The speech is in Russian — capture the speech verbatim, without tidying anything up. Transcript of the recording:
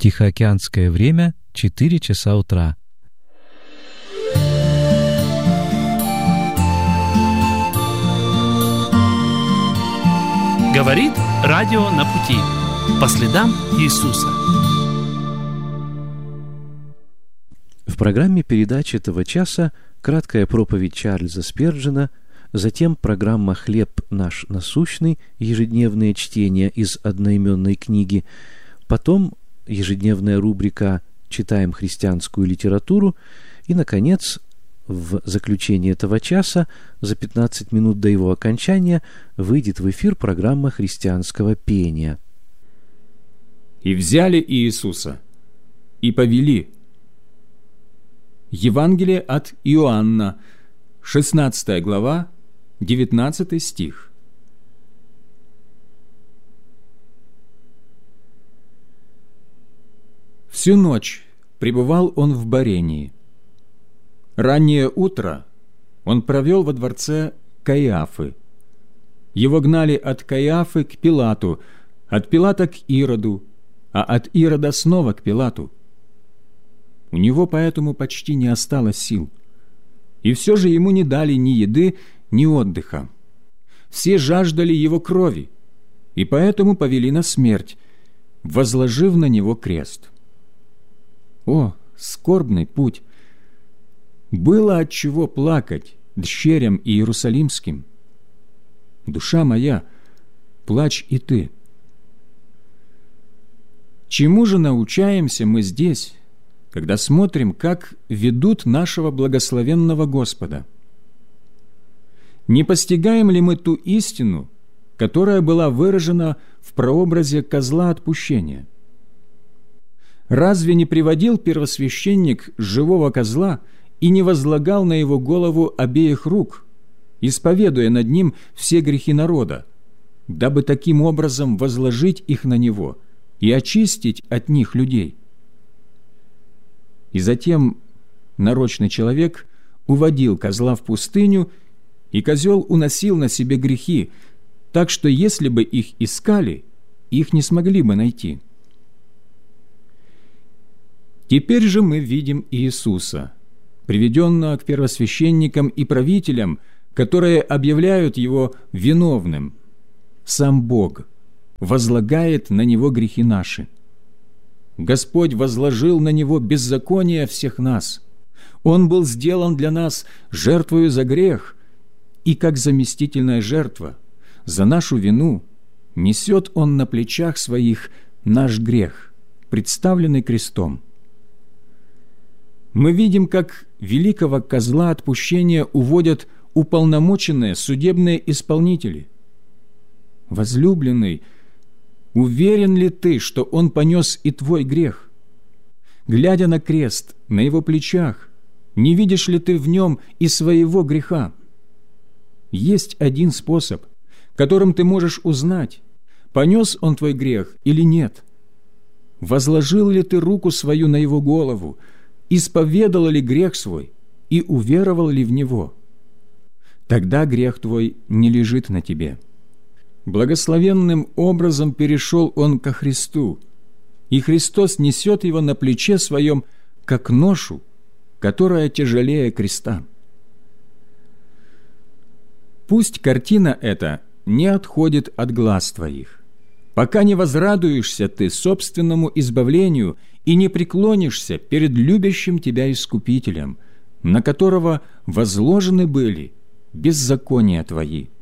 Тихоокеанское время — четыре часа утра. Говорит радио на пути. По следам Иисуса. В программе передач этого часа краткая проповедь Чарльза Спержена, затем программа «Хлеб наш насущный», ежедневные чтения из одноименной книги, потом ежедневная рубрика «Читаем христианскую литературу» и, наконец, в заключение этого часа, за пятнадцать минут до его окончания, выйдет в эфир программа христианского пения. «И взяли Иисуса, и повели». Евангелие от Иоанна, шестнадцатая глава, девятнадцатый стих. Всю ночь пребывал он в борении. Раннее утро он провел во дворце Каиафы. Его гнали от Каиафы к Пилату, от Пилата к Ироду, а от Ирода снова к Пилату. У него поэтому почти не осталось сил. И все же ему не дали ни еды, ни отдыха. Все жаждали его крови, и поэтому повели на смерть, возложив на него крест. О, скорбный путь! Было от чего плакать дщерям иерусалимским. Душа моя, плачь и ты. Чему же научаемся мы здесь, когда смотрим, как ведут нашего благословенного Господа? Не постигаем ли мы ту истину, которая была выражена в прообразе козла отпущения? Разве не приводил первосвященник живого козла и не возлагал на его голову обеих рук, исповедуя над ним все грехи народа, дабы таким образом возложить их на него и очистить от них людей? И затем нарочный человек уводил козла в пустыню, и козел уносил на себе грехи, так что если бы их искали, их не смогли бы найти. Теперь же мы видим Иисуса, приведенного к первосвященникам и правителям, которые объявляют Его виновным. Сам Бог возлагает на Него грехи наши. Господь возложил на Него беззаконие всех нас. Он был сделан для нас жертвою за грех, и как заместительная жертва за нашу вину несет Он на плечах Своих наш грех, представленный крестом. Мы видим, как великого козла отпущения уводят уполномоченные судебные исполнители. Возлюбленный, уверен ли ты, что Он понес и твой грех? Глядя на крест на Его плечах, не видишь ли ты в нем и своего греха? Есть один способ, которым ты можешь узнать, понес Он твой грех или нет. Возложил ли ты руку свою на Его голову, исповедал ли грех свой и уверовал ли в него? Тогда грех твой не лежит на тебе. Благословенным образом перешел он ко Христу, и Христос несет его на плече своем, как ношу, которая тяжелее креста. Пусть картина эта не отходит от глаз твоих, пока не возрадуешься ты собственному избавлению и не преклонишься перед любящим тебя Искупителем, на которого возложены были беззакония твои.